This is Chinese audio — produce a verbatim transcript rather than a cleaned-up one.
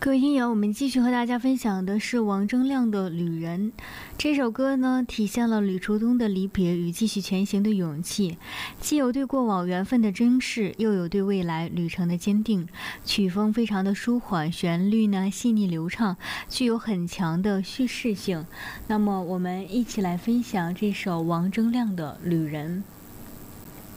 各位听友，我们继续和大家分享的是王铮亮的《旅人》。这首歌呢，体现了吕初东的离别与继续前行的勇气，既有对过往缘分的珍视，又有对未来旅程的坚定。曲风非常的舒缓，旋律呢细腻流畅，具有很强的叙事性。那么，我们一起来分享这首王铮亮的《旅人》。